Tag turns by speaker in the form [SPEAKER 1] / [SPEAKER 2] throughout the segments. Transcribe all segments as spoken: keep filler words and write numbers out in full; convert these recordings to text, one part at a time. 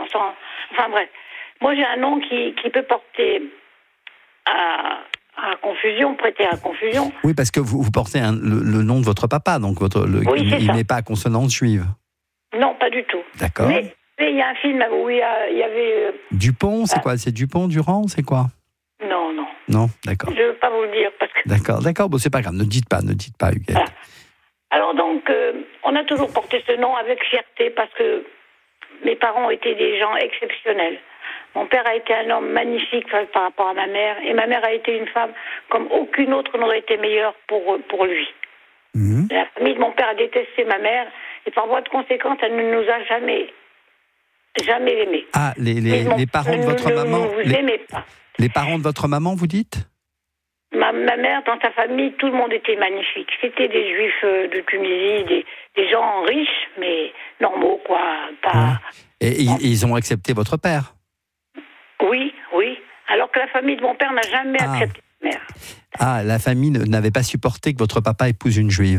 [SPEAKER 1] sans, sans... Enfin bref. Moi, j'ai un nom qui, qui peut porter à, à confusion, prêter à confusion.
[SPEAKER 2] Oui, parce que vous, vous portez un, le, le nom de votre papa, donc votre, le,
[SPEAKER 1] oui,
[SPEAKER 2] il,
[SPEAKER 1] il
[SPEAKER 2] n'est pas à consonance juive.
[SPEAKER 1] Non, pas du tout.
[SPEAKER 2] D'accord.
[SPEAKER 1] Mais il y a un film où il y, a, il y avait... Euh...
[SPEAKER 2] Dupont, c'est
[SPEAKER 1] ah.
[SPEAKER 2] quoi? C'est Dupont, Durand, c'est quoi?
[SPEAKER 1] Non, non.
[SPEAKER 2] Non, d'accord.
[SPEAKER 1] Je ne veux pas vous le dire parce que...
[SPEAKER 2] D'accord, d'accord, bon, c'est pas grave, ne dites pas, ne dites pas, Huguette.
[SPEAKER 1] Voilà. Alors donc, euh, on a toujours porté ce nom avec fierté parce que mes parents étaient des gens exceptionnels. Mon père a été un homme magnifique par rapport à ma mère, et ma mère a été une femme comme aucune autre n'aurait été meilleure pour, pour lui. Mmh. La famille de mon père a détesté ma mère, et par voie de conséquence, elle ne nous a jamais, jamais aimés.
[SPEAKER 2] Ah, les, les,
[SPEAKER 1] mon,
[SPEAKER 2] les parents de votre
[SPEAKER 1] ne,
[SPEAKER 2] maman...
[SPEAKER 1] Ne vous
[SPEAKER 2] les,
[SPEAKER 1] aimez pas.
[SPEAKER 2] Les parents de votre maman, vous dites?
[SPEAKER 1] Ma, ma mère, dans sa famille, tout le monde était magnifique. C'était des juifs de Tunisie, des, des gens riches, mais normaux, quoi. Pas...
[SPEAKER 2] Mmh. Et ils, ils ont accepté votre père?
[SPEAKER 1] Oui, oui. Alors que la famille de mon père n'a jamais ah. accepté ma mère.
[SPEAKER 2] Ah, la famille n'avait pas supporté que votre papa épouse une juive.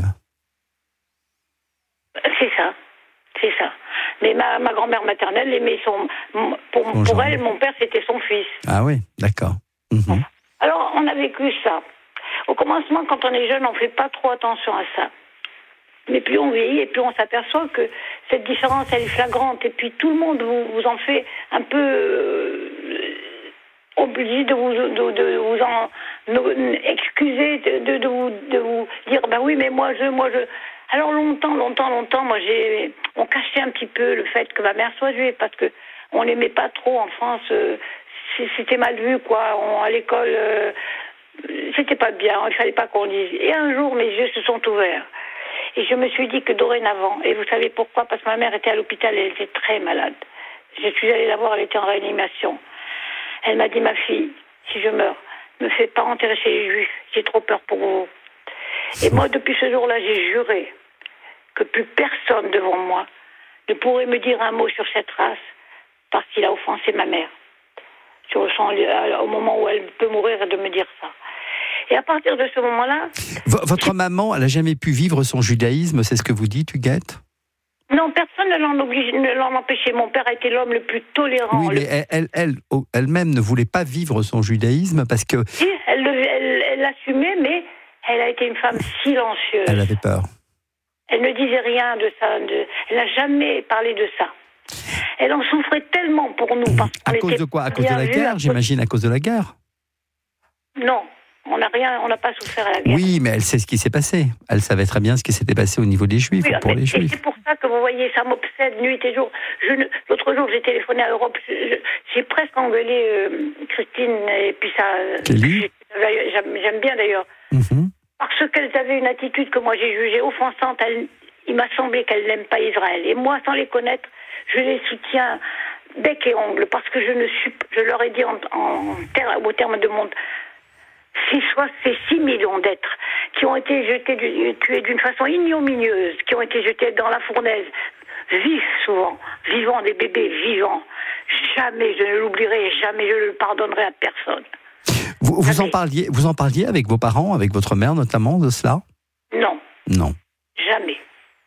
[SPEAKER 1] C'est ça, c'est ça. Mais ma, ma grand-mère maternelle aimait son... Pour,
[SPEAKER 2] bon,
[SPEAKER 1] pour elle, mon père, c'était son fils.
[SPEAKER 2] Ah oui, d'accord. Mmh.
[SPEAKER 1] Alors, on a vécu ça. Au commencement, quand on est jeune, on ne fait pas trop attention à ça. Mais plus on vieillit et plus on s'aperçoit que cette différence, elle est flagrante. Et puis tout le monde vous, vous en fait un peu euh, obligé de vous, de, de vous en de, excuser, de, de, de, vous, de vous dire, ben oui, mais moi je, moi je... Alors longtemps, longtemps, longtemps, moi j'ai... On cachait un petit peu le fait que ma mère soit juive, parce que on l'aimait pas trop en France. Euh, c'était mal vu, quoi. On, à l'école, euh, c'était pas bien, il fallait pas qu'on dise. Et un jour, mes yeux se sont ouverts. Et je me suis dit que dorénavant, et vous savez pourquoi? Parce que ma mère était à l'hôpital, elle était très malade. Je suis allée la voir, elle était en réanimation. Elle m'a dit, ma fille, si je meurs, ne me fais pas enterrer chez les Juifs, j'ai trop peur pour vous. Et moi, depuis ce jour-là, j'ai juré que plus personne devant moi ne pourrait me dire un mot sur cette race parce qu'il a offensé ma mère. Je ressens au moment où elle peut mourir de me dire ça. Et à partir de ce moment-là...
[SPEAKER 2] V- votre maman, elle n'a jamais pu vivre son judaïsme, c'est ce que vous dites, Huguette?
[SPEAKER 1] Non, personne ne l'en, oblige, ne l'en empêchait. Mon père a été l'homme le plus tolérant.
[SPEAKER 2] Oui,
[SPEAKER 1] le...
[SPEAKER 2] mais elle, elle, elle, elle-même ne voulait pas vivre son judaïsme parce que...
[SPEAKER 1] Si, elle, elle, elle l'assumait, mais elle a été une femme silencieuse.
[SPEAKER 2] Elle avait peur.
[SPEAKER 1] Elle ne disait rien de ça. De... Elle n'a jamais parlé de ça. Elle en souffrait tellement pour nous. Parce
[SPEAKER 2] à cause de quoi? À cause de la guerre, j'imagine, à cause de la guerre?
[SPEAKER 1] Non. On n'a rien, on n'a pas souffert à la guerre.
[SPEAKER 2] Oui, mais elle sait ce qui s'est passé. Elle savait très bien ce qui s'était passé au niveau des Juifs,
[SPEAKER 1] oui,
[SPEAKER 2] pour les Juifs.
[SPEAKER 1] C'est pour ça que vous voyez, ça m'obsède nuit et jour. Je ne... L'autre jour, j'ai téléphoné à Europe. Je... J'ai presque engueulé euh, Christine et puis ça.
[SPEAKER 2] Kelly.
[SPEAKER 1] J'aime, j'aime bien d'ailleurs. Mm-hmm. Parce qu'elles avaient une attitude que moi j'ai jugée offensante. Elle... Il m'a semblé qu'elles n'aiment pas Israël. Et moi, sans les connaître, je les soutiens bec et ongle parce que je ne suis, je leur ai dit en, en ter... au terme de mon C'est soit ces six millions d'êtres qui ont été jetés, du, tués d'une façon ignominieuse, qui ont été jetés dans la fournaise, vifs souvent, vivants, des bébés vivants. Jamais je ne l'oublierai, jamais je ne le pardonnerai à personne.
[SPEAKER 2] Vous, vous, en parliez, vous en parliez avec vos parents, avec votre mère notamment, de cela?
[SPEAKER 1] Non.
[SPEAKER 2] Non.
[SPEAKER 1] Jamais.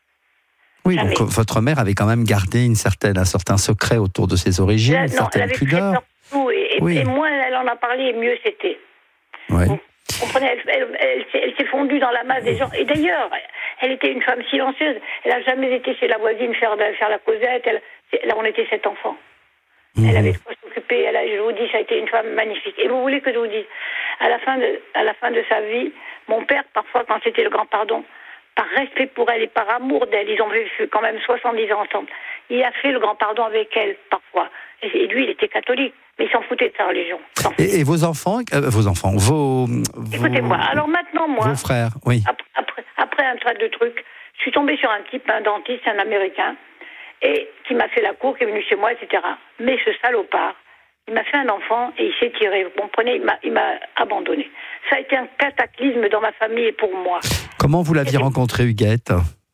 [SPEAKER 2] Oui,
[SPEAKER 1] jamais.
[SPEAKER 2] Donc votre mère avait quand même gardé une certaine, un certain secret autour de ses origines,
[SPEAKER 1] là,
[SPEAKER 2] une
[SPEAKER 1] non,
[SPEAKER 2] certaine
[SPEAKER 1] elle avait
[SPEAKER 2] pudeur.
[SPEAKER 1] Très peur tout, et,
[SPEAKER 2] oui.
[SPEAKER 1] et moins elle en a parlé, et mieux c'était.
[SPEAKER 2] Oui.
[SPEAKER 1] Vous comprenez, elle, elle, elle, elle s'est fondue dans la masse des gens. Et d'ailleurs, elle était une femme silencieuse. Elle n'a jamais été chez la voisine faire, faire la causette. Elle, là, on était sept enfants. Mmh. Elle avait de quoi s'occuper. Elle a, je vous dis, ça a été une femme magnifique. Et vous voulez que je vous dise, à la fin de, à la fin de sa vie, mon père, parfois, quand c'était le grand pardon, par respect pour elle et par amour d'elle, ils ont vécu quand même soixante-dix ans ensemble. Il a fait le grand pardon avec elle, parfois. Et lui, il était catholique. Mais il s'en foutait de sa religion.
[SPEAKER 2] Et, et vos enfants, euh, vos enfants, vos,
[SPEAKER 1] Écoutez-moi, alors maintenant, moi,
[SPEAKER 2] vos frères, oui.
[SPEAKER 1] Après, après, après un tas de trucs, je suis tombée sur un type, un dentiste, un Américain, et qui m'a fait la cour, qui est venu chez moi, et cetera. Mais ce salopard, il m'a fait un enfant et il s'est tiré. Vous comprenez, il m'a, il m'a abandonné. Ça a été un cataclysme dans ma famille et pour moi.
[SPEAKER 2] Comment vous l'aviez rencontré, Huguette?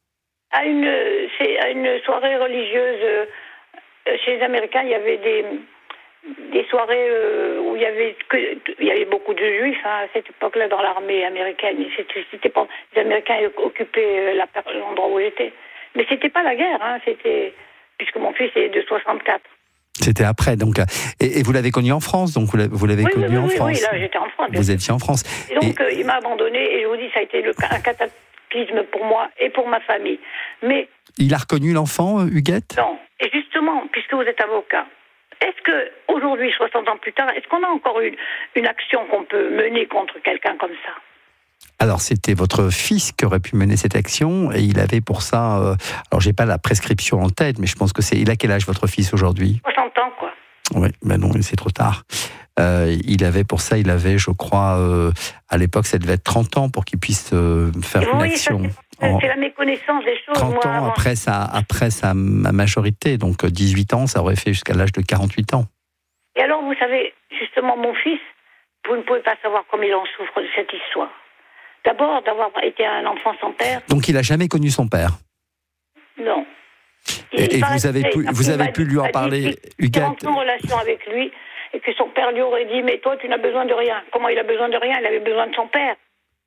[SPEAKER 1] À une, c'est à une soirée religieuse euh, chez les Américains, il y avait des des soirées euh, où il y avait que, il y avait beaucoup de juifs hein, à cette époque-là dans l'armée américaine. Et c'était, c'était pas, les Américains occupaient la, l'endroit où j'étais. Mais c'était pas la guerre, hein, c'était puisque mon fils est de soixante-quatre.
[SPEAKER 2] C'était après, donc. Et, et vous l'avez connu en France, donc vous l'avez, vous l'avez
[SPEAKER 1] oui,
[SPEAKER 2] connu
[SPEAKER 1] oui,
[SPEAKER 2] en
[SPEAKER 1] oui,
[SPEAKER 2] France.
[SPEAKER 1] Oui, là, j'étais en France.
[SPEAKER 2] Vous étiez en France.
[SPEAKER 1] Et donc,
[SPEAKER 2] et...
[SPEAKER 1] euh, il m'a abandonné, et je vous dis, ça a été le, un cataclysme pour moi et pour ma famille. Mais...
[SPEAKER 2] Il a reconnu l'enfant, euh, Huguette ?
[SPEAKER 1] Non. Et justement, puisque vous êtes avocat, est-ce que aujourd'hui, soixante ans plus tard, est-ce qu'on a encore une, une action qu'on peut mener contre quelqu'un comme ça ?
[SPEAKER 2] Alors, c'était votre fils qui aurait pu mener cette action, et il avait pour ça... Euh, alors, j'ai pas la prescription en tête, mais je pense que c'est... Il a quel âge, votre fils, aujourd'hui ?
[SPEAKER 1] soixante ans, quoi.
[SPEAKER 2] Oui, ben non, c'est trop tard. Euh, il avait pour ça, il avait, je crois, euh, à l'époque, ça devait être trente ans pour qu'il puisse euh, faire
[SPEAKER 1] et
[SPEAKER 2] une
[SPEAKER 1] oui,
[SPEAKER 2] action.
[SPEAKER 1] Ça, c'est, en, c'est la méconnaissance des choses.
[SPEAKER 2] trente
[SPEAKER 1] moi,
[SPEAKER 2] ans
[SPEAKER 1] avant.
[SPEAKER 2] après, sa, après sa majorité, donc dix-huit ans, ça aurait fait jusqu'à l'âge de quarante-huit ans.
[SPEAKER 1] Et alors, vous savez, justement, mon fils, vous ne pouvez pas savoir comme il en souffre de cette histoire. D'abord, d'avoir été un enfant sans père.
[SPEAKER 2] Donc, il n'a jamais connu son père ?
[SPEAKER 1] Non.
[SPEAKER 2] Et, et vous avez pu, vous avez pu lui en parler, Huguette ?
[SPEAKER 1] Il est en relation avec lui, et que son père lui aurait dit « Mais toi, tu n'as besoin de rien ». Comment il a besoin de rien ? Il avait besoin de son père.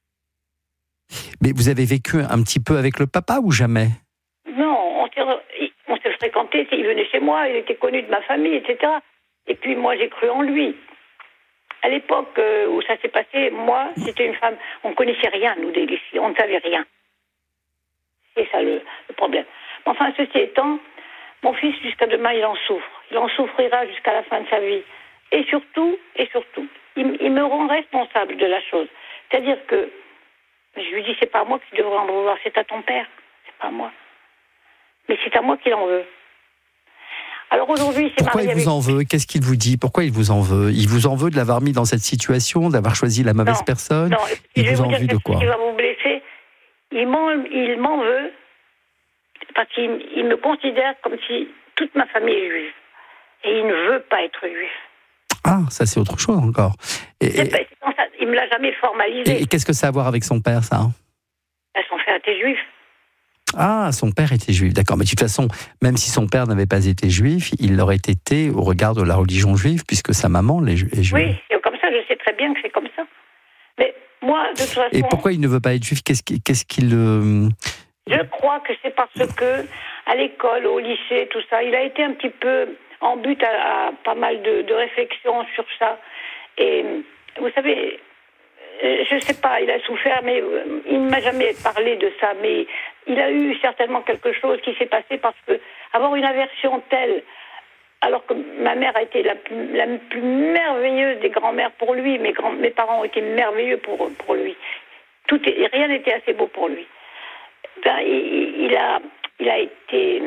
[SPEAKER 2] Mais vous avez vécu un petit peu avec le papa ou jamais ?
[SPEAKER 1] Non, on s'est, on s'est fréquenté, il venait chez moi, il était connu de ma famille, et cetera. Et puis moi, j'ai cru en lui. À l'époque euh, où ça s'est passé, moi, c'était une femme... On ne connaissait rien, nous, des filles, on ne savait rien. C'est ça le, le problème. Enfin, ceci étant, mon fils, jusqu'à demain, il en souffre. Il en souffrira jusqu'à la fin de sa vie. Et surtout, et surtout, il, il me rend responsable de la chose. C'est-à-dire que, je lui dis, c'est pas à moi qu'il devrait en vouloir, c'est à ton père. C'est pas à moi. Mais c'est à moi qu'il en veut. Alors aujourd'hui, c'est
[SPEAKER 2] Pourquoi il vous
[SPEAKER 1] avec...
[SPEAKER 2] en veut ? Qu'est-ce qu'il vous dit ? Pourquoi il vous en veut ? Il vous en veut de l'avoir mis dans cette situation, d'avoir choisi la mauvaise
[SPEAKER 1] non,
[SPEAKER 2] personne ?
[SPEAKER 1] Non,
[SPEAKER 2] il
[SPEAKER 1] je vais
[SPEAKER 2] vous
[SPEAKER 1] vous
[SPEAKER 2] en veut de quoi ?
[SPEAKER 1] Il va vous blesser. Il m'en, il m'en veut parce qu'il il me considère comme si toute ma famille est juive. Et il ne veut pas être juif.
[SPEAKER 2] Ah, ça c'est autre chose encore. Et,
[SPEAKER 1] c'est pas, c'est ça, il ne me l'a jamais formalisé.
[SPEAKER 2] Et, et qu'est-ce que ça a à voir avec son père, ça ?
[SPEAKER 1] Son père était juif.
[SPEAKER 2] Ah, son père était juif, d'accord. Mais de toute façon, même si son père n'avait pas été juif, il l'aurait été au regard de la religion juive, puisque sa maman est juive.
[SPEAKER 1] Oui, c'est comme ça, je sais très bien que c'est comme ça. Mais moi, de toute façon...
[SPEAKER 2] Et pourquoi il ne veut pas être juif ? Qu'est-ce qu'il... Qu'est-ce qu'il euh...
[SPEAKER 1] Je crois que c'est parce que, à l'école, au lycée, tout ça, il a été un petit peu en but à, à pas mal de, de réflexions sur ça. Et vous savez... Je ne sais pas, il a souffert, mais il ne m'a jamais parlé de ça. Mais il a eu certainement quelque chose qui s'est passé parce que avoir une aversion telle, alors que ma mère a été la plus, la plus merveilleuse des grands-mères pour lui, mes, grands, mes parents ont été merveilleux pour, pour lui. Tout est, rien n'était assez beau pour lui. Ben, il, il, a, il a été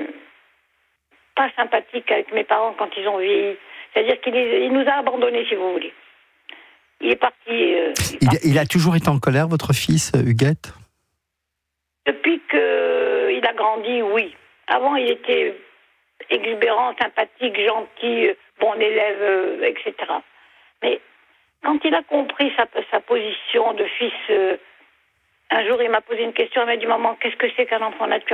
[SPEAKER 1] pas sympathique avec mes parents quand ils ont vieilli. C'est-à-dire qu'il il nous a abandonnés, si vous voulez. Il est parti. Euh, il, est
[SPEAKER 2] il,
[SPEAKER 1] parti.
[SPEAKER 2] il a toujours été en colère, votre fils, Huguette ?
[SPEAKER 1] Depuis qu'il a grandi, oui. Avant, il était exubérant, sympathique, gentil, bon élève, euh, et cetera. Mais quand il a compris sa, sa position de fils, euh, un jour, il m'a posé une question. Il m'a dit, maman, qu'est-ce que c'est qu'un enfant naturel ?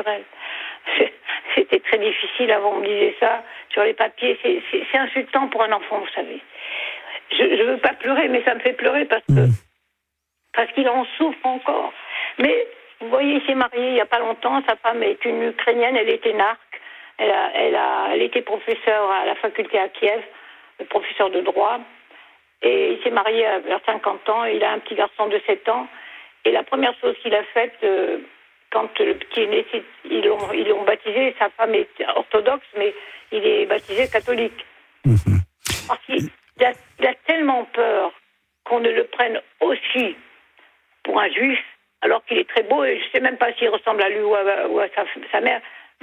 [SPEAKER 1] C'était très difficile avant, on me disait ça sur les papiers. C'est, c'est, c'est insultant pour un enfant, vous savez. Je ne veux pas pleurer, mais ça me fait pleurer parce que mmh. parce qu'il en souffre encore. Mais vous voyez, il s'est marié il n'y a pas longtemps. Sa femme est une Ukrainienne, elle était narque. Elle a, elle a, elle était professeure à la faculté à Kiev, professeur de droit. Et il s'est marié à vers cinquante ans. Il a un petit garçon de sept ans. Et la première chose qu'il a faite, euh, quand le petit est né, ils l'ont, ils l'ont baptisé. Sa femme est orthodoxe, mais il est baptisé catholique. Mmh. Parce qu'il Il a, il a tellement peur qu'on ne le prenne aussi pour un juif, alors qu'il est très beau, et je ne sais même pas s'il ressemble à lui ou à, ou à sa, sa mère.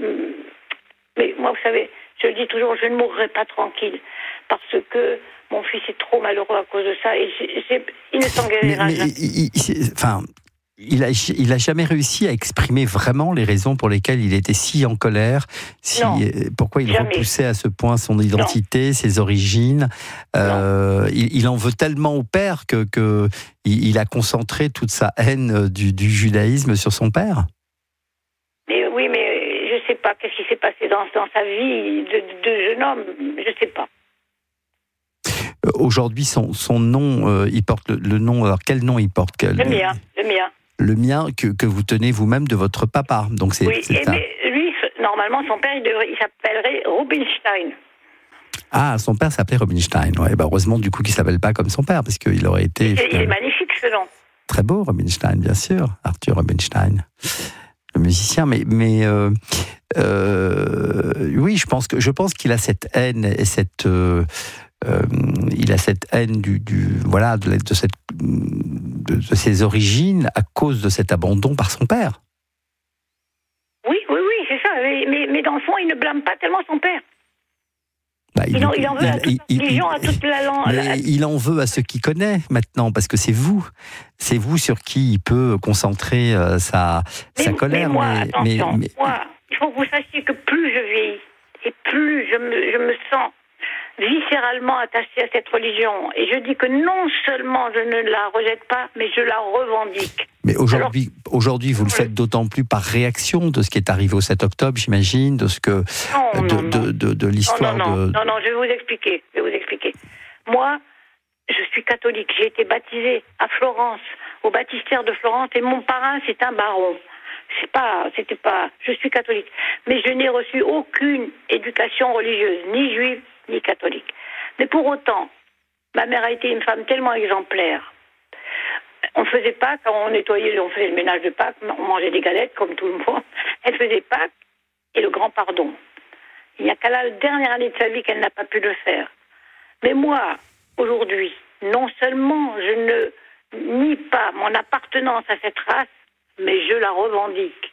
[SPEAKER 1] Mais moi, vous savez, je le dis toujours, je ne mourrai pas tranquille, parce que mon fils est trop malheureux à cause de ça, et j'ai, j'ai, il ne s'en guérira jamais.
[SPEAKER 2] Il, il, enfin, il a, il a jamais réussi à exprimer vraiment les raisons pour lesquelles il était si en colère, si,
[SPEAKER 1] non,
[SPEAKER 2] pourquoi il jamais. repoussait à ce point son identité, non. ses origines. Euh, il, il en veut tellement au père que, que il, il a concentré toute sa haine du, du judaïsme sur son père.
[SPEAKER 1] Mais oui, mais je ne sais pas qu'est-ce qui s'est passé dans, dans sa vie de, de, de jeune homme, je ne sais pas.
[SPEAKER 2] Aujourd'hui, son, son nom, euh, il porte le, le nom. Alors, quel nom il porte quel,
[SPEAKER 1] Le mien, le mien.
[SPEAKER 2] Le mien que, que vous tenez vous-même de votre papa. Donc c'est,
[SPEAKER 1] oui,
[SPEAKER 2] c'est
[SPEAKER 1] et
[SPEAKER 2] un...
[SPEAKER 1] mais lui, normalement, son père, il, devrait, il s'appellerait Rubinstein.
[SPEAKER 2] Ah, son père s'appelait Rubinstein. Ouais, bah heureusement du coup qu'il s'appelle pas comme son père, parce qu'il aurait été.
[SPEAKER 1] Il est, il est magnifique ce nom.
[SPEAKER 2] Très beau, Rubinstein, bien sûr, Arthur Rubinstein, le musicien. Mais, mais euh, euh, oui, je pense que je pense qu'il a cette haine et cette. Euh, euh, il a cette haine du, du voilà de, de cette de, de ses origines à cause de cet abandon par son père.
[SPEAKER 1] Oui, oui, oui, c'est ça. Mais, mais, mais dans le fond, il ne blâme pas tellement son père.
[SPEAKER 2] Bah, il,
[SPEAKER 1] il, en, il en veut il, à toute
[SPEAKER 2] il,
[SPEAKER 1] religion, à toute la langue.
[SPEAKER 2] Mais il en veut à ceux qu'il connaît maintenant, parce que c'est vous, c'est vous sur qui il peut concentrer euh, sa,
[SPEAKER 1] mais,
[SPEAKER 2] sa colère.
[SPEAKER 1] Mais moi,
[SPEAKER 2] mais,
[SPEAKER 1] attention,
[SPEAKER 2] mais, mais...
[SPEAKER 1] moi, il faut que vous sachiez que plus je vieillis et plus je me, je me sens viscéralement attachée à cette religion. Et je dis que non seulement je ne la rejette pas, mais je la revendique.
[SPEAKER 2] Mais aujourd'hui, Alors, aujourd'hui vous le faites d'autant plus par réaction de ce qui est arrivé au sept octobre, j'imagine, de ce que
[SPEAKER 1] non,
[SPEAKER 2] de,
[SPEAKER 1] non,
[SPEAKER 2] de, de, de, de l'histoire
[SPEAKER 1] non, non,
[SPEAKER 2] de.
[SPEAKER 1] Non, non, je vais vous expliquer. Je vais vous expliquer. Moi, je suis catholique. J'ai été baptisée à Florence, au baptistère de Florence, et mon parrain, c'est un baron. C'est pas, c'était pas. Je suis catholique, mais je n'ai reçu aucune éducation religieuse, ni juive, ni catholique. Mais pour autant, ma mère a été une femme tellement exemplaire. On faisait Pâques, quand on nettoyait, on faisait le ménage de Pâques, on mangeait des galettes comme tout le monde. Elle faisait Pâques et le grand pardon. Il n'y a qu'à la dernière année de sa vie qu'elle n'a pas pu le faire. Mais moi, aujourd'hui, non seulement je ne nie pas mon appartenance à cette race, mais je la revendique.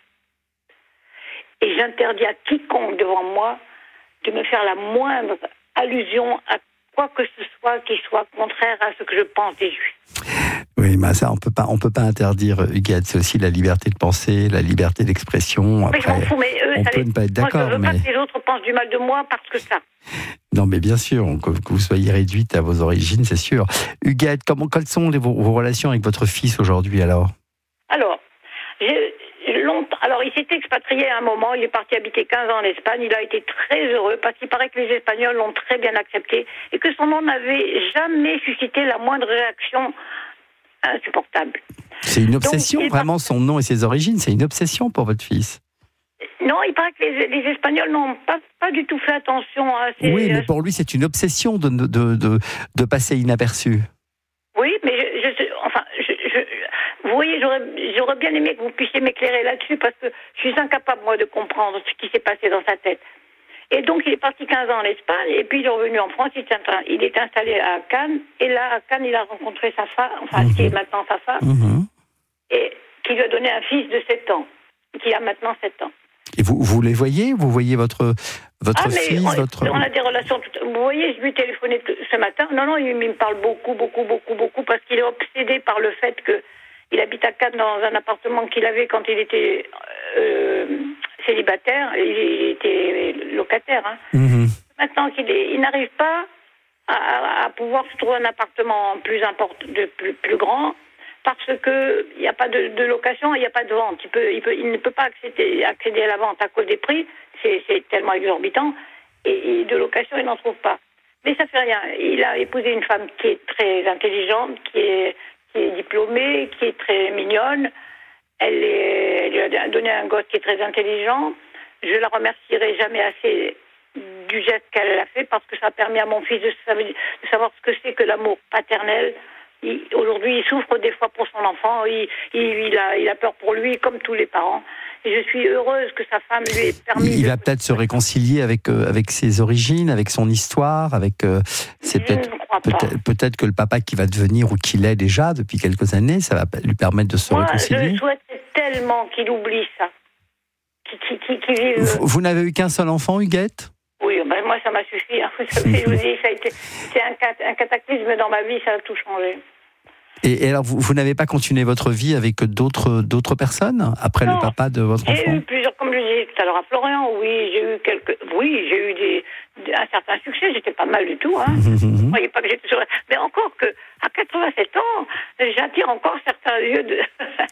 [SPEAKER 1] Et j'interdis à quiconque devant moi de me faire la moindre allusion à quoi que ce soit qui soit contraire à ce que je pense des Juifs.
[SPEAKER 2] Oui, mais ça, on peut pas, on peut pas interdire, Huguette. C'est aussi la liberté de penser, la liberté d'expression.
[SPEAKER 1] Après, mais je m'en fous, mais eux,
[SPEAKER 2] on peut
[SPEAKER 1] les...
[SPEAKER 2] ne pas être d'accord.
[SPEAKER 1] Moi, je veux
[SPEAKER 2] mais...
[SPEAKER 1] pas que les autres pensent du mal de moi parce que ça.
[SPEAKER 2] Non, mais bien sûr, que, que vous soyez réduite à vos origines, c'est sûr. Huguette, comment, quelles sont les, vos, vos relations avec votre fils aujourd'hui, alors ?
[SPEAKER 1] Alors, j'ai... Longtemps. Alors, il s'est expatrié à un moment, il est parti habiter quinze ans en Espagne, il a été très heureux parce qu'il paraît que les Espagnols l'ont très bien accepté et que son nom n'avait jamais suscité la moindre réaction insupportable.
[SPEAKER 2] C'est une obsession,
[SPEAKER 1] Donc,
[SPEAKER 2] vraiment,
[SPEAKER 1] par...
[SPEAKER 2] son nom et ses origines, c'est une obsession pour votre fils.
[SPEAKER 1] Non, il paraît que les, les Espagnols n'ont pas, pas du tout fait attention à ces...
[SPEAKER 2] Oui, mais pour lui, c'est une obsession de, de, de, de passer inaperçu.
[SPEAKER 1] Oui, mais je, je, enfin, je, je, vous voyez, j'aurais, j'aurais bien aimé que vous puissiez m'éclairer là-dessus parce que je suis incapable, moi, de comprendre ce qui s'est passé dans sa tête. Et donc, il est parti quinze ans en Espagne et puis il est revenu en France. Il, il est installé à Cannes et là, à Cannes, il a rencontré sa femme, enfin, mmh. qui est maintenant sa femme, mmh. et qui lui a donné un fils de sept ans, qui a maintenant sept ans.
[SPEAKER 2] Et vous, vous les voyez ? Vous voyez votre, votre
[SPEAKER 1] ah, mais
[SPEAKER 2] fils
[SPEAKER 1] on,
[SPEAKER 2] votre...
[SPEAKER 1] on a des relations... Tout... Vous voyez, je lui ai téléphoné ce matin. Non, non, il, il me parle beaucoup, beaucoup, beaucoup, beaucoup, parce qu'il est obsédé par le fait qu'il habite à Cannes dans un appartement qu'il avait quand il était euh, célibataire. Il était locataire. Hein. Mm-hmm. Maintenant qu'il est, il n'arrive pas à, à pouvoir se trouver un appartement plus, import, de, plus, plus grand, parce que il n'y a pas de, de location, il n'y a pas de vente. Il, peut, il, peut, il ne peut pas accéder, accéder à la vente à cause des prix, c'est, c'est tellement exorbitant, et, et de location, il n'en trouve pas. Mais ça fait rien. Il a épousé une femme qui est très intelligente, qui est, qui est diplômée, qui est très mignonne. Elle, est, elle lui a donné un gosse qui est très intelligent. Je la remercierai jamais assez du geste qu'elle a fait, parce que ça a permis à mon fils de savoir ce que c'est que l'amour paternel. Il, aujourd'hui, il souffre des fois pour son enfant. Il, il, il, a, il a peur pour lui, comme tous les parents. Et je suis heureuse que sa femme lui ait permis...
[SPEAKER 2] Il
[SPEAKER 1] de...
[SPEAKER 2] va peut-être se réconcilier avec, euh, avec ses origines, avec son histoire, avec... Euh, c'est
[SPEAKER 1] je
[SPEAKER 2] peut-être,
[SPEAKER 1] ne crois pas.
[SPEAKER 2] Peut-être, peut-être que le papa qui va devenir, ou qu'il est déjà depuis quelques années, ça va lui permettre de se
[SPEAKER 1] Moi,
[SPEAKER 2] réconcilier.
[SPEAKER 1] Je souhaiterais tellement qu'il oublie ça. Qu'il, qu'il, qu'il, qu'il vive...
[SPEAKER 2] vous, vous n'avez eu qu'un seul enfant, Huguette ?
[SPEAKER 1] Oui, ben moi, ça m'a suffi. Hein. Vous savez, je vous dis, ça a été, c'est un, un cataclysme dans ma vie, ça a tout changé.
[SPEAKER 2] Et, et alors, vous, vous n'avez pas continué votre vie avec d'autres, d'autres personnes après non, le papa de votre
[SPEAKER 1] j'ai
[SPEAKER 2] enfant ?
[SPEAKER 1] J'ai eu plusieurs, comme je disais tout à l'heure à Florian, oui, j'ai eu quelques, oui, j'ai eu des, des, un certain succès, j'étais pas mal du tout, hein. Vous voyez pas que j'étais sur, mais encore que, à quatre-vingt-sept ans, j'attire encore certains yeux de,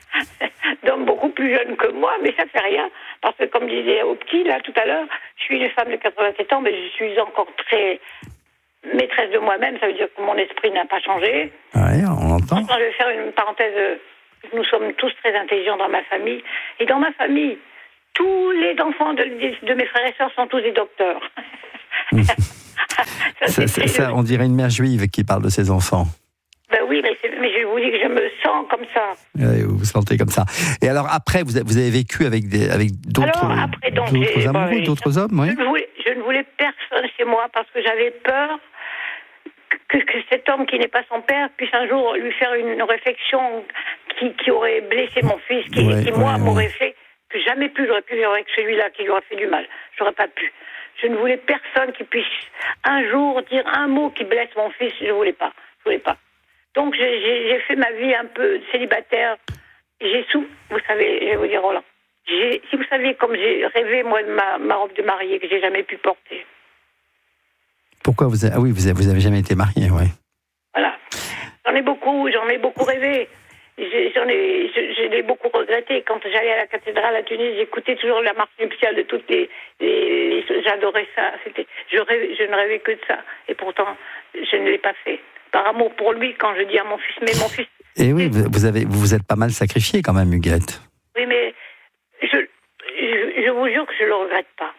[SPEAKER 1] d'hommes beaucoup plus jeunes que moi, mais ça fait rien, parce que comme disait au petit, là, tout à l'heure, je suis une femme de quatre-vingt-sept ans, mais je suis encore très maîtresse de moi-même, ça veut dire que mon esprit n'a pas changé.
[SPEAKER 2] Oui, on entend.
[SPEAKER 1] Enfin, je vais faire une parenthèse. Nous sommes tous très intelligents dans ma famille. Et dans ma famille, tous les enfants de, de mes frères et sœurs sont tous des docteurs.
[SPEAKER 2] ça, ça, ça, on dirait une mère juive qui parle de ses enfants.
[SPEAKER 1] Ben oui, mais, mais je vous dis que je me sens comme ça.
[SPEAKER 2] Oui, vous vous sentez comme ça. Et alors après, vous avez, vous avez vécu avec, des, avec d'autres,
[SPEAKER 1] alors, après, donc,
[SPEAKER 2] d'autres amoureux,
[SPEAKER 1] bon,
[SPEAKER 2] d'autres hommes, oui.
[SPEAKER 1] Je ne, voulais, je ne voulais personne chez moi parce que j'avais peur que, que cet homme qui n'est pas son père puisse un jour lui faire une réflexion qui, qui aurait blessé mon fils, qui,
[SPEAKER 2] ouais,
[SPEAKER 1] qui moi,
[SPEAKER 2] ouais,
[SPEAKER 1] m'aurait
[SPEAKER 2] ouais.
[SPEAKER 1] fait que jamais plus j'aurais pu vivre avec celui-là qui lui aurait fait du mal. J'aurais pas pu. Je ne voulais personne qui puisse un jour dire un mot qui blesse mon fils. Je ne voulais pas. Je voulais pas. Donc j'ai, j'ai, j'ai fait ma vie un peu célibataire. J'ai sous, vous savez, je vais vous dire Roland. J'ai, si vous saviez comme j'ai rêvé moi de ma, ma robe de mariée que j'ai jamais pu porter.
[SPEAKER 2] Pourquoi vous avez, ah oui, vous avez, vous avez jamais été marié, oui.
[SPEAKER 1] Voilà. J'en ai beaucoup, j'en ai beaucoup rêvé. J'ai, j'en ai, je, je l'ai beaucoup regretté. Quand j'allais à la cathédrale à Tunis, j'écoutais toujours la marche nuptiale de toutes les, les, les j'adorais ça. C'était, je rêvais, je ne rêvais que de ça. Et pourtant, je ne l'ai pas fait. Par amour pour lui, quand je dis à mon fils, mais mon fils.
[SPEAKER 2] Et oui, vous, vous avez, vous vous êtes pas mal sacrifié quand même, Huguette.
[SPEAKER 1] Oui, mais je, je, je vous jure que je le regrette pas.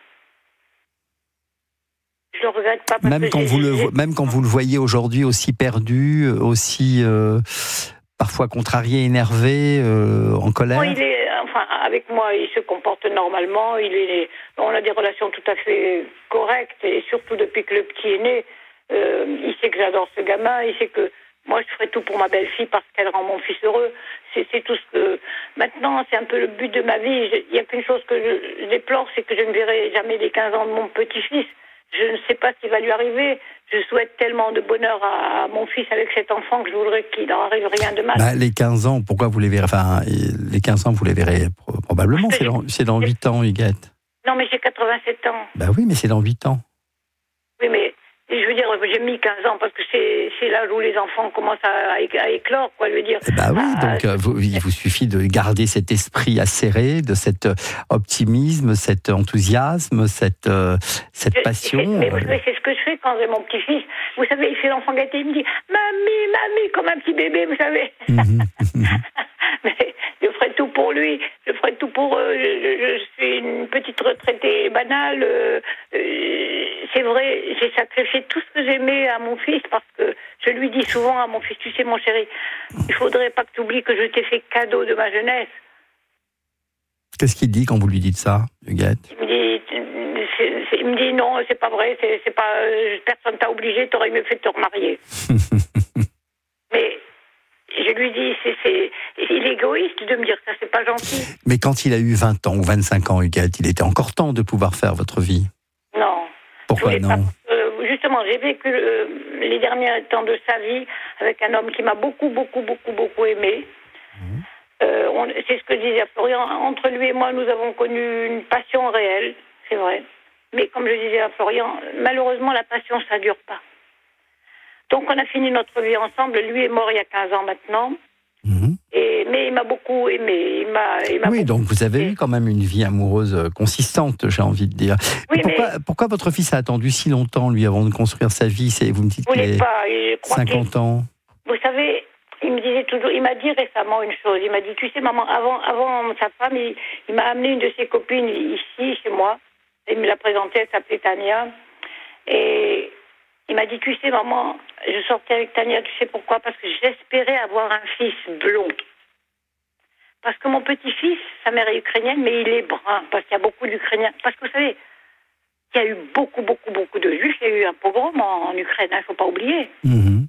[SPEAKER 1] Je le regrette pas. Parce
[SPEAKER 2] Même
[SPEAKER 1] que
[SPEAKER 2] quand
[SPEAKER 1] j'ai,
[SPEAKER 2] vous
[SPEAKER 1] j'ai...
[SPEAKER 2] le, même quand vous le voyez aujourd'hui aussi perdu, aussi euh, parfois contrarié, énervé, euh, en colère.
[SPEAKER 1] Bon, il est, enfin, avec moi, il se comporte normalement. Il est, on a des relations tout à fait correctes, et surtout depuis que le petit est né, euh, il sait que j'adore ce gamin. Il sait que moi, je ferai tout pour ma belle-fille parce qu'elle rend mon fils heureux. C'est, c'est tout ce que. Maintenant, c'est un peu le but de ma vie. Il n'y a qu'une chose que je, je déplore, c'est que je ne verrai jamais les quinze ans de mon petit-fils. Je ne sais pas ce qui va lui arriver. Je souhaite tellement de bonheur à mon fils avec cet enfant que je voudrais qu'il n'en arrive rien de mal.
[SPEAKER 2] Bah, les quinze ans, pourquoi vous les verrez? Enfin, les quinze ans, vous les verrez probablement. C'est dans, c'est dans huit ans, Huguette.
[SPEAKER 1] Non, mais j'ai quatre-vingt-sept ans.
[SPEAKER 2] Bah oui, mais c'est dans huit ans.
[SPEAKER 1] Oui, mais je veux dire, j'ai mis quinze ans parce que c'est, c'est l'âge où les enfants commencent à, à éclore, quoi. Je veux dire.
[SPEAKER 2] Bah oui,
[SPEAKER 1] à,
[SPEAKER 2] donc euh, vous, il vous suffit de garder cet esprit acéré, de cet optimisme, cet enthousiasme, cette, euh, cette
[SPEAKER 1] je,
[SPEAKER 2] passion.
[SPEAKER 1] Mais vous savez, c'est ce que je fais quand j'ai mon petit-fils. Vous savez, il fait l'enfant gâté, il me dit « Mamie, mamie », comme un petit bébé, vous savez. Mm-hmm. Mais je ferai tout pour lui, je ferai tout pour eux. Je, je, je suis une petite retraitée banale. Euh, euh, c'est vrai, j'ai sacrifié tout ce que j'aimais à mon fils parce que je lui dis souvent à mon fils, tu sais mon chéri, il faudrait pas que tu oublies que je t'ai fait cadeau de ma jeunesse.
[SPEAKER 2] Qu'est-ce qu'il dit quand vous lui dites ça, Huguette?
[SPEAKER 1] Il me dit, c'est, c'est, il me dit non, c'est pas vrai, c'est, c'est pas, personne t'a obligé, t'aurais mieux fait de te remarier. Mais je lui dis, c'est, c'est, il est égoïste de me dire ça, c'est pas gentil.
[SPEAKER 2] Mais quand il a eu vingt ans ou vingt-cinq ans, Huguette, il était encore temps de pouvoir faire votre vie.
[SPEAKER 1] Non.
[SPEAKER 2] Pourquoi non?
[SPEAKER 1] Pas, euh, justement, j'ai vécu euh, les derniers temps de sa vie avec un homme qui m'a beaucoup, beaucoup, beaucoup, beaucoup aimé. Mmh. Euh, on, c'est ce que disait Florian. Entre lui et moi, nous avons connu une passion réelle, c'est vrai. Mais comme je disais à Florian, malheureusement, la passion, ça ne dure pas. Donc, on a fini notre vie ensemble. Lui est mort il y a quinze ans maintenant. Mmh. Et, mais il m'a beaucoup aimé. Il m'a, il m'a
[SPEAKER 2] oui, donc vous avez
[SPEAKER 1] aimé.
[SPEAKER 2] eu quand même une vie amoureuse consistante, j'ai envie de dire.
[SPEAKER 1] Oui,
[SPEAKER 2] pourquoi,
[SPEAKER 1] mais...
[SPEAKER 2] pourquoi votre fils a attendu si longtemps, lui, avant de construire sa vie? C'est, vous me dites qu'il
[SPEAKER 1] a
[SPEAKER 2] cinquante ans.
[SPEAKER 1] Vous savez, il me disait toujours, il m'a dit récemment une chose. Il m'a dit, tu sais, maman, avant, avant sa femme, il, il m'a amené une de ses copines ici, chez moi. Il me l'a présentée, elle s'appelait Tania. Et il m'a dit, tu sais, maman, je sortais avec Tania, tu sais pourquoi? Parce que j'espérais avoir un fils blond. Parce que mon petit-fils, sa mère est ukrainienne, mais il est brun, parce qu'il y a beaucoup d'Ukrainiens. Parce que vous savez, il y a eu beaucoup, beaucoup, beaucoup de Juifs. Il y a eu un pogrom en, en Ukraine, il hein, ne faut pas oublier. Mmh.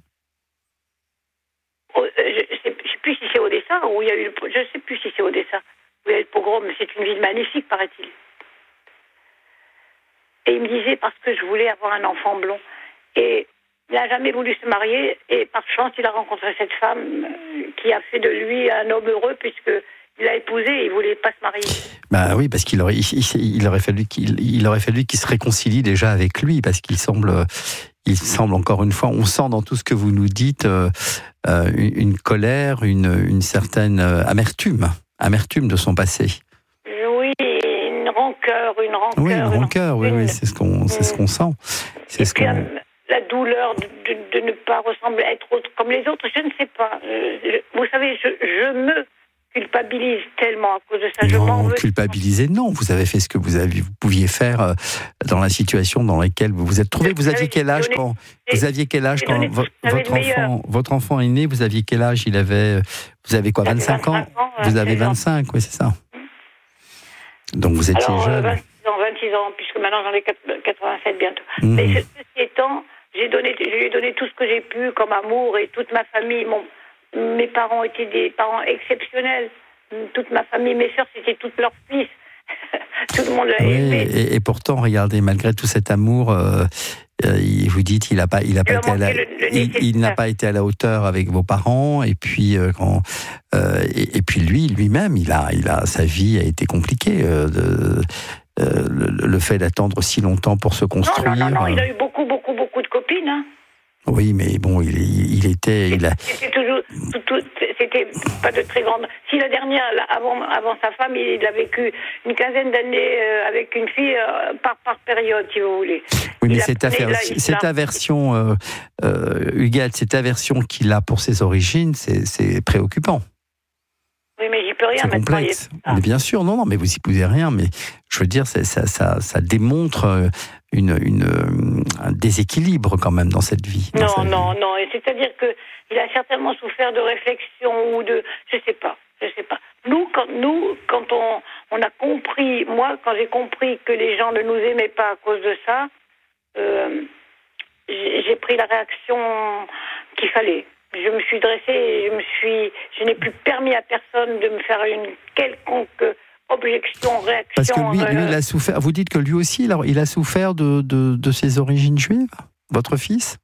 [SPEAKER 1] Oh, je ne sais, sais plus si c'est Odessa ou il y a eu le, je ne sais plus si c'est Odessa où il y a eu le pogrom, mais c'est une ville magnifique, paraît-il. Et il me disait, parce que je voulais avoir un enfant blond. Et il n'a jamais voulu se marier, et par chance, il a rencontré cette femme qui a fait de lui un homme heureux, puisqu'il l'a épousé et il ne voulait pas se marier.
[SPEAKER 2] Bah oui, parce qu'il aurait, il, il aurait fallu qu'il, il aurait fallu qu'il se réconcilie déjà avec lui, parce qu'il semble, il semble encore une fois, on sent dans tout ce que vous nous dites euh, euh, une, une colère, une, une certaine amertume, amertume de son passé.
[SPEAKER 1] Oui, une rancœur, une rancœur.
[SPEAKER 2] Oui, une rancœur, une... oui, oui, c'est ce qu'on, c'est ce qu'on sent. C'est
[SPEAKER 1] et
[SPEAKER 2] ce
[SPEAKER 1] puis,
[SPEAKER 2] qu'on...
[SPEAKER 1] la douleur de, de, de ne pas ressembler à être autre comme les autres, je ne sais pas. Je, vous savez, je, je me culpabilise tellement à cause de ça. Je
[SPEAKER 2] Non,
[SPEAKER 1] m'en veux.
[SPEAKER 2] culpabiliser, non. Vous avez fait ce que vous, avez, vous pouviez faire euh, dans la situation dans laquelle vous vous êtes trouvé. Vous aviez quel âge quand vous aviez quel âge quand vo- votre enfant votre enfant est né? Vous aviez quel âge? Il avait vous avez quoi, vingt-cinq ans? Vous avez vingt-cinq, oui, c'est ça. Donc vous étiez
[SPEAKER 1] Alors,
[SPEAKER 2] jeune.
[SPEAKER 1] Euh, vingt-six ans, vingt-six ans, puisque maintenant j'en ai quatre-vingt-sept bientôt.
[SPEAKER 2] Mmh.
[SPEAKER 1] Mais ceci étant, j'ai donné, je lui ai donné tout ce que j'ai pu comme amour et toute ma famille. Mon, mes parents étaient des parents exceptionnels. Toute ma famille, mes sœurs, c'était toutes leurs fils. Tout le monde l'a
[SPEAKER 2] oui,
[SPEAKER 1] aimé.
[SPEAKER 2] Et, et pourtant, regardez, malgré tout cet amour, euh, euh, vous dites, il n'a pas, il a pas été à la, le, le il, il n'a pas été à la hauteur avec vos parents. Et puis, euh, quand, euh, et, et puis lui, lui-même, il a, il a, sa vie a été compliquée. Euh, de, euh, le, le fait d'attendre si longtemps pour se construire.
[SPEAKER 1] Non, non, non, non, il a eu beaucoup, beaucoup, beaucoup de copines. Hein.
[SPEAKER 2] Oui, mais bon, il, il était, il a...
[SPEAKER 1] C'était toujours, tout, tout, c'était pas de très grande. Si la dernière, avant, avant sa femme, il a vécu une quinzaine d'années avec une fille par, par période, si vous voulez.
[SPEAKER 2] Oui, mais cette, affaire, là, cette aversion, euh, euh, Huguette, cette aversion qu'il a pour ses origines, c'est, c'est préoccupant.
[SPEAKER 1] Oui, mais j'y peux rien.
[SPEAKER 2] C'est complexe. Mais bien sûr, non, non, mais vous y pouvez rien. Mais je veux dire, ça, ça, ça, ça démontre une, une, un déséquilibre quand même dans cette vie.
[SPEAKER 1] Non,
[SPEAKER 2] cette
[SPEAKER 1] non,
[SPEAKER 2] vie.
[SPEAKER 1] non. Et c'est-à-dire que il a certainement souffert de réflexion ou de, je sais pas, je sais pas. Nous, quand nous, quand on, on a compris, moi, quand j'ai compris que les gens ne nous aimaient pas à cause de ça, euh, j'ai, j'ai pris la réaction qu'il fallait. Je me suis dressée et je me suis, je n'ai plus permis à personne de me faire une quelconque objection, réaction.
[SPEAKER 2] Parce que lui, lui il a souffert. Vous dites que lui aussi, il a, il a souffert de, de, de ses origines juives, votre fils?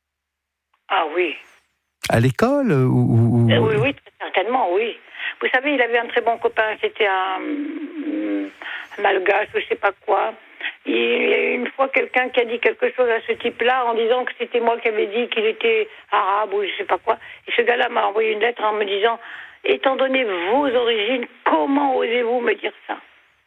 [SPEAKER 1] Ah oui.
[SPEAKER 2] À l'école ou, ou...
[SPEAKER 1] Euh, Oui, oui, très certainement, oui. Vous savez, il avait un très bon copain, c'était un, un malgache, je ne sais pas quoi. Il y a eu une fois quelqu'un qui a dit quelque chose à ce type-là en disant que c'était moi qui avais dit qu'il était arabe ou je ne sais pas quoi. Et ce gars-là m'a envoyé une lettre en me disant « Étant donné vos origines, comment osez-vous me dire ça ?»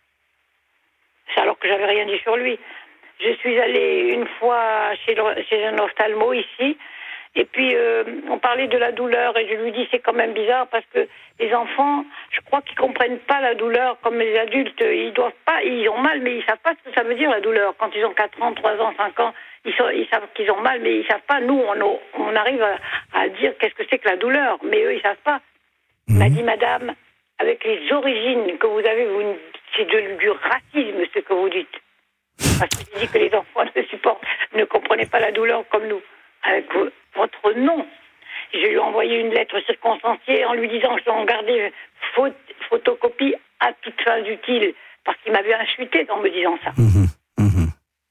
[SPEAKER 1] C'est alors que j'avais rien dit sur lui. Je suis allée une fois chez, le, chez un ophtalmo ici, et puis euh, on parlait de la douleur, et je lui dis c'est quand même bizarre parce que les enfants, je crois qu'ils comprennent pas la douleur comme les adultes. Ils doivent pas, ils ont mal, mais ils savent pas ce que ça veut dire la douleur. Quand ils ont quatre ans, trois ans, cinq ans, ils, sont, ils savent qu'ils ont mal, mais ils savent pas. Nous, on, on arrive à, à dire qu'est-ce que c'est que la douleur, mais eux, ils savent pas. Il m'a dit, madame, avec les origines que vous avez, vous, c'est de, du racisme ce que vous dites. Parce que je dis que les enfants ne supportent, ne comprenaient pas la douleur comme nous. Avec votre nom. Je lui ai envoyé une lettre circonstanciée en lui disant que je dois en garder faute, photocopie à toute fin utile. Parce qu'il m'avait insulté en me disant ça.
[SPEAKER 2] Mmh, mmh.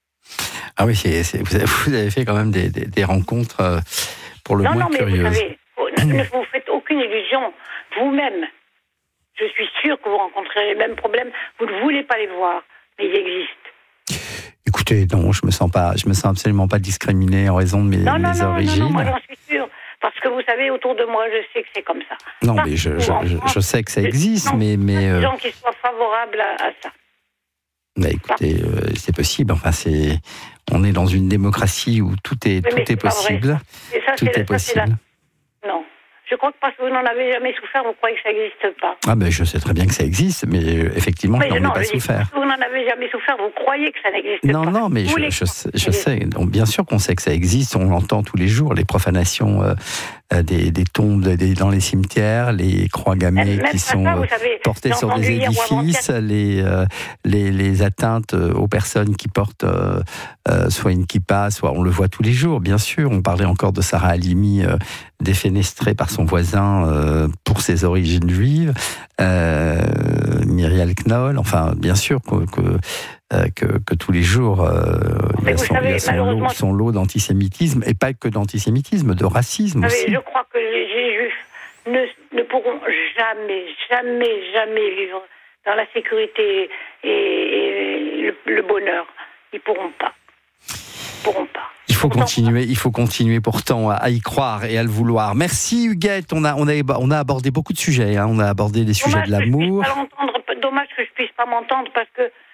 [SPEAKER 2] Ah oui, c'est, c'est, vous, avez, vous avez fait quand même des, des, des rencontres euh, pour le
[SPEAKER 1] non,
[SPEAKER 2] moins
[SPEAKER 1] non, mais
[SPEAKER 2] curieuses.
[SPEAKER 1] Vous savez, vous, ne vous faites aucune illusion. Vous-même, je suis sûre que vous rencontrez les mêmes problèmes. Vous ne voulez pas les voir, mais ils existent.
[SPEAKER 2] Écoutez, non, je me sens pas, je me sens absolument pas discriminée en raison de mes,
[SPEAKER 1] non, non,
[SPEAKER 2] mes
[SPEAKER 1] non,
[SPEAKER 2] origines.
[SPEAKER 1] Non, non, moi j'en suis sûre. Parce que vous savez, autour de moi, je sais que c'est comme ça.
[SPEAKER 2] Non,
[SPEAKER 1] Parce
[SPEAKER 2] mais je, je, je, je sais que ça existe,
[SPEAKER 1] non,
[SPEAKER 2] mais... mais
[SPEAKER 1] des gens qui soient favorables à, à ça.
[SPEAKER 2] Bah écoutez, euh, c'est possible. Enfin, c'est, on est dans une démocratie où tout est,
[SPEAKER 1] oui,
[SPEAKER 2] tout est possible.
[SPEAKER 1] Et ça,
[SPEAKER 2] tout
[SPEAKER 1] c'est,
[SPEAKER 2] est possible.
[SPEAKER 1] Ça, c'est la... Non. Je crois que parce que vous n'en avez jamais souffert, vous croyez que ça n'existe pas.
[SPEAKER 2] Ah ben, je sais très bien que ça existe, mais effectivement, mais je n'en ai pas souffert.
[SPEAKER 1] Parce que vous n'en avez jamais souffert, vous croyez que ça n'existe
[SPEAKER 2] non,
[SPEAKER 1] pas.
[SPEAKER 2] Non, non, mais je, je, sais, je sais. Donc, bien sûr qu'on sait que ça existe. On l'entend tous les jours, les profanations euh, des, des tombes des, dans les cimetières, les croix gammées
[SPEAKER 1] même
[SPEAKER 2] qui sont
[SPEAKER 1] ça, savez,
[SPEAKER 2] portées sur des édifices, les, euh, les, les atteintes aux personnes qui portent euh, euh, soit une kippa, soit on le voit tous les jours, bien sûr. On parlait encore de Sarah Halimi, euh, défenestrée par son voisin euh, pour ses origines juives, euh, Myriel Knoll, enfin bien sûr que, que, euh, que, que tous les jours euh, il y a son, savez, il y a son, lot, son lot d'antisémitisme, et pas que d'antisémitisme, de racisme
[SPEAKER 1] savez,
[SPEAKER 2] aussi.
[SPEAKER 1] Je crois que les juifs ne, ne pourront jamais, jamais, jamais vivre dans la sécurité et, et le, le bonheur. Ils pourront pas. Ils pourront pas.
[SPEAKER 2] Il faut continuer, il faut continuer pourtant à y croire et à le vouloir. Merci Huguette, on a, on a, on a abordé beaucoup de sujets, hein. On a abordé les sujets
[SPEAKER 1] dommage
[SPEAKER 2] de l'amour.
[SPEAKER 1] Que je puisse pas l'entendre, dommage que je puisse pas m'entendre parce que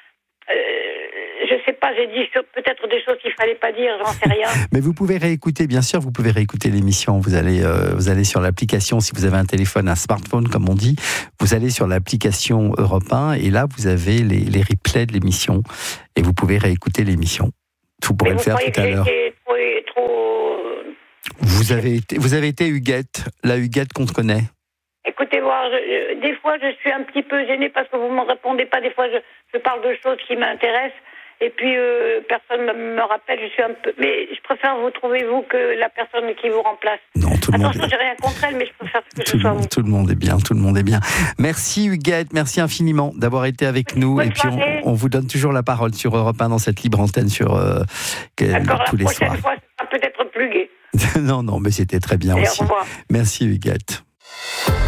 [SPEAKER 1] Euh, je sais pas, j'ai dit peut-être des choses qu'il fallait pas dire, j'en sais rien.
[SPEAKER 2] Mais vous pouvez réécouter, bien sûr, vous pouvez réécouter l'émission. Vous allez, euh, vous allez sur l'application, si vous avez un téléphone, un smartphone, comme on dit, vous allez sur l'application Europe un et là, vous avez les, les replays de l'émission et vous pouvez réécouter l'émission. Vous pourrez
[SPEAKER 1] Mais
[SPEAKER 2] le faire tout à l'heure.
[SPEAKER 1] Trop, trop...
[SPEAKER 2] Vous avez été, vous avez été Huguette, la Huguette qu'on te connaît.
[SPEAKER 1] Écoutez, voir, je, des fois, je suis un petit peu gênée parce que vous ne me répondez pas. Des fois, je, je parle de choses qui m'intéressent. Et puis, euh, personne ne me rappelle. Je suis un peu... Mais je préfère vous trouver, vous, que la personne qui vous remplace.
[SPEAKER 2] Non, tout le
[SPEAKER 1] Attention,
[SPEAKER 2] monde est...
[SPEAKER 1] j'ai rien contre elle, mais je préfère que
[SPEAKER 2] tout
[SPEAKER 1] ce soit
[SPEAKER 2] le,
[SPEAKER 1] vous.
[SPEAKER 2] Tout le monde est bien, tout le monde est bien. Merci Huguette, merci infiniment d'avoir été avec nous.
[SPEAKER 1] Bonne
[SPEAKER 2] et puis, on, on vous donne toujours la parole sur Europe un dans cette libre antenne sur euh, que,
[SPEAKER 1] D'accord,
[SPEAKER 2] tous
[SPEAKER 1] la
[SPEAKER 2] les
[SPEAKER 1] prochaine
[SPEAKER 2] soirs.
[SPEAKER 1] fois, ça sera peut-être plus gai.
[SPEAKER 2] Non, non, mais c'était très bien
[SPEAKER 1] Et
[SPEAKER 2] aussi.
[SPEAKER 1] au revoir.
[SPEAKER 2] Merci Huguette.